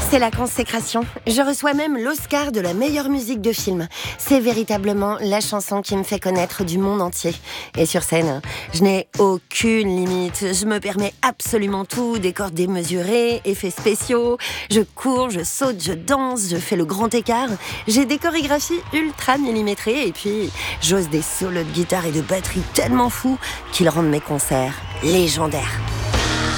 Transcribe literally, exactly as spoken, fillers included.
C'est la consécration. Je reçois même l'Oscar de la meilleure musique de film. C'est véritablement la chanson qui me fait connaître du monde entier. Et sur scène, je n'ai aucune limite. Je me permets absolument tout. Décors démesurés, effets spéciaux. Je cours, je saute, je danse, je fais le grand écart. J'ai des chorégraphies ultra millimétrées. Et puis, j'ose des solos de guitare et de batterie tellement fous qu'ils rendent mes concerts légendaires.